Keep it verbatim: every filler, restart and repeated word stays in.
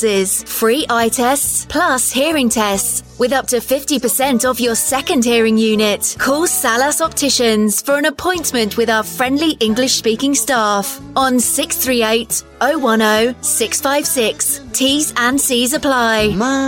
lenses, free eye tests, plus hearing tests, with up to fifty percent off your second hearing unit. Call Salas Opticians for an appointment with our friendly English-speaking staff on six three eight, oh one oh, six five six. T's and C's apply.